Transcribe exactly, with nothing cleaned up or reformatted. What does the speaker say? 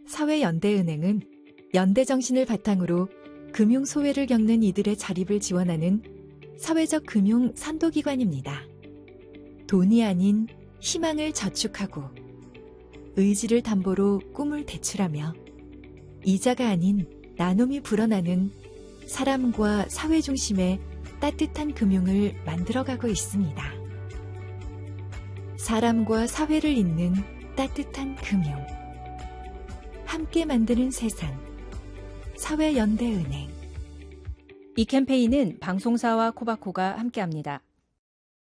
사회연대은행은 연대 정신을 바탕으로 금융 소외를 겪는 이들의 자립을 지원하는 사회적 금융 선도기관입니다. 돈이 아닌 희망을 저축하고 의지를 담보로 꿈을 대출하며 이자가 아닌 나눔이 불어나는 사람과 사회 중심의 따뜻한 금융을 만들어가고 있습니다. 사람과 사회를 잇는 따뜻한 금융. 함께 만드는 세상. 사회연대은행. 이 캠페인은 방송사와 코바코가 함께합니다.